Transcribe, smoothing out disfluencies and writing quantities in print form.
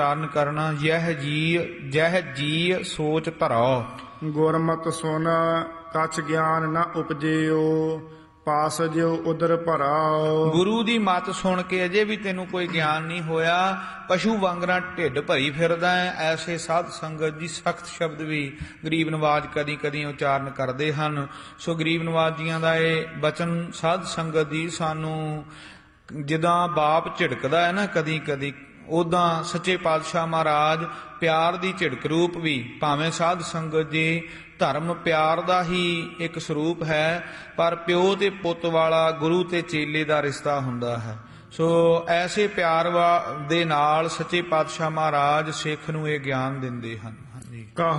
ਉਚਾਰਨ ਕਰਨਾ। ਜਹ ਜੀ ਸੋਚ ਧਰੋ। ਗੁਰਮਤਿ ਸੁਨ ਕਛ ਗਿਆਨ ਨ ਉਪਜਿਓ, ਪਾਸ ਜਿਉ ਉਦਰ ਭਰਾਓ। ਗੁਰੂ ਦੀ ਮੱਤ ਸੁਣ ਕੇ ਅਜੇ ਵੀ ਤੈਨੂੰ ਕੋਈ ਗਿਆਨ ਨਹੀਂ ਹੋਇਆ, ਪਸ਼ੂ ਵਾਂਗਰਾਂ ਢਿੱਡ ਭਰੀ ਫਿਰਦਾ ਹੈ। ਐਸੇ ਸਾਧ ਸੰਗਤ ਜੀ ਸਖਤ ਸ਼ਬਦ ਵੀ ਗਰੀਬ ਨਵਾਜ ਕਦੀ ਕਦੀ ਉਚਾਰਨ ਕਰਦੇ ਹਨ। ਸੋ ਗਰੀਬ ਨਵਾਜ ਜੀਆਂ ਦਾ ਇਹ ਬਚਨ ਸਾਧ ਸੰਗਤ ਦੀ ਸਾਨੂੰ ਜਿੱਦਾਂ ਬਾਪ ਝਿੜਕਦਾ ਹੈ ਨਾ ਕਦੀ ਕਦੀ, ਉੱਦਾਂ ਸੱਚੇ ਪਾਤਸ਼ਾਹ ਮਹਾਰਾਜ ਪਿਆਰ ਦੀ ਝਿੜਕ ਰੂਪ ਵੀ, ਭਾਵੇਂ ਸਾਧ ਸੰਗਤ ਜੀ ਧਰਮ ਪਿਆਰ ਦਾ ਹੀ ਇੱਕ ਸਰੂਪ ਹੈ, ਪਰ ਪਿਓ ਤੇ ਪੁੱਤ ਵਾਲਾ ਗੁਰੂ ਤੇ ਚੇਲੇ ਦਾ ਰਿਸ਼ਤਾ ਹੁੰਦਾ ਹੈ। ਸੋ ਐਸੇ ਪਿਆਰ ਦੇ ਨਾਲ ਸੱਚੇ ਪਾਤਸ਼ਾਹ ਮਹਾਰਾਜ ਸਿੱਖ ਨੂੰ ਇਹ ਗਿਆਨ ਦਿੰਦੇ ਹਨ। ਹਾਂਜੀ।